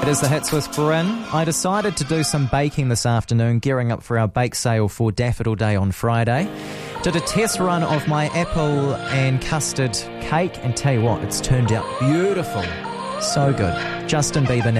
It is the Hits with Bryn. I decided to do some baking this afternoon, gearing up for our bake sale for Daffodil Day on Friday. Did a test run of my apple and custard cake, and tell you what, it's turned out beautiful. So good. Justin Bieber now.